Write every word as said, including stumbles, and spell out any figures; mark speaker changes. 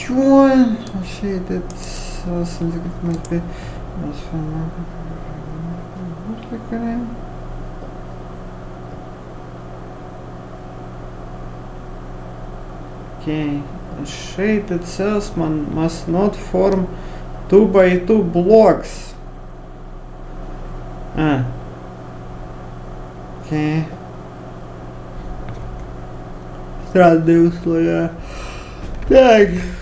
Speaker 1: Join shaded cells and it might be okay. Shaded cells man must not form two by two blocks. Ah. Okay. Странные условия. Так.